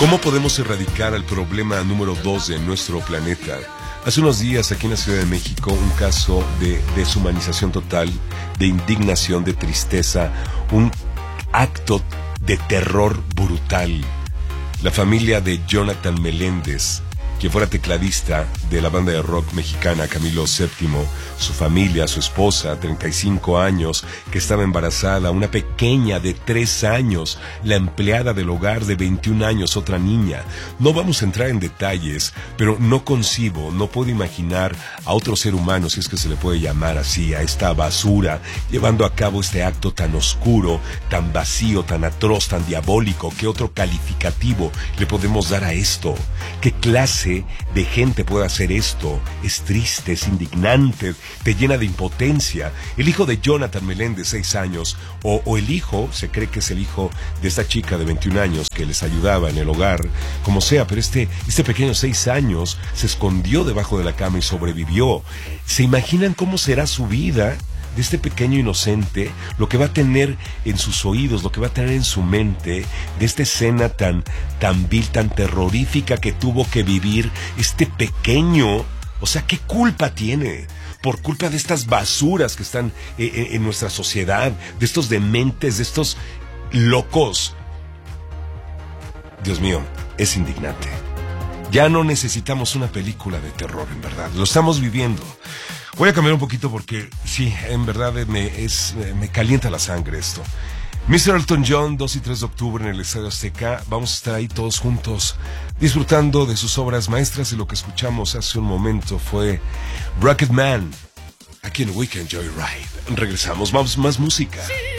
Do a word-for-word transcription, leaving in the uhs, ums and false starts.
¿Cómo podemos erradicar el problema número dos de nuestro planeta? Hace unos días aquí en la Ciudad de México un caso de deshumanización total, de indignación, de tristeza, un acto de terror brutal. La familia de Jonathan Meléndez, quien fuera tecladista de la banda de rock mexicana Camilo séptimo, su familia, su esposa, treinta y cinco años, que estaba embarazada, una pequeña de tres años, la empleada del hogar de veintiún años, otra niña. No vamos a entrar en detalles, pero no concibo, no puedo imaginar a otro ser humano, si es que se le puede llamar así, a esta basura, llevando a cabo este acto tan oscuro, tan vacío, tan atroz, tan diabólico. ¿Qué otro calificativo le podemos dar a esto? ¿Qué clase de gente puede hacer esto? Es triste, es indignante, te llena de impotencia. El hijo de Jonathan Meléndez, seis años, o, o el hijo, se cree que es el hijo de esta chica de veintiún años que les ayudaba en el hogar, como sea, pero este, este pequeño seis años se escondió debajo de la cama y sobrevivió. ¿Se imaginan cómo será su vida de este pequeño inocente, lo que va a tener en sus oídos, lo que va a tener en su mente, de esta escena tan, tan vil, tan terrorífica que tuvo que vivir este pequeño? O sea, ¿qué culpa tiene? Por culpa de estas basuras que están eh, en nuestra sociedad, de estos dementes, de estos locos. Dios mío, es indignante. Ya no necesitamos una película de terror, en verdad. Lo estamos viviendo. Voy a cambiar un poquito porque, sí, en verdad me, es, me calienta la sangre esto. mister Elton John, dos y tres de octubre en el Estadio Azteca. Vamos a estar ahí todos juntos, disfrutando de sus obras maestras, y lo que escuchamos hace un momento fue Rocket Man, aquí en Weekend Joyride. Regresamos, vamos, más música.